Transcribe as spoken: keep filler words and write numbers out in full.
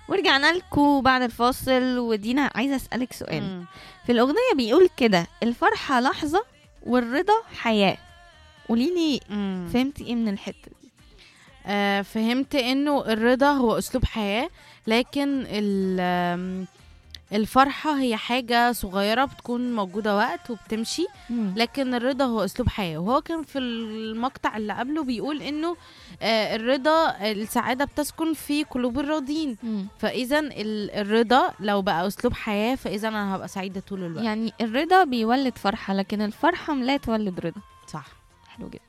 ورجعنا لكم بعد الفاصل. ودينا عايزة أسألك سؤال. مم. في الأغنية بيقول كده: الفرحة لحظة والرضا حياة. قوليلي مم. فهمتي ايه من الحتة دي؟ آه فهمت انه الرضا هو اسلوب حياة، لكن ال- آم، الفرحة هي حاجة صغيرة بتكون موجودة وقت وبتمشي، مم. لكن الرضا هو اسلوب حياة. وهو كان في المقطع اللي قبله بيقول انه آه الرضا، السعادة بتسكن في قلوب الراضين. مم. فاذا ال- الرضا لو بقى اسلوب حياة، فاذا انا هبقى سعيدة طول الوقت. يعني الرضا بيولد فرحة، لكن الفرحة لا تولد رضا. صح. حلو جدا.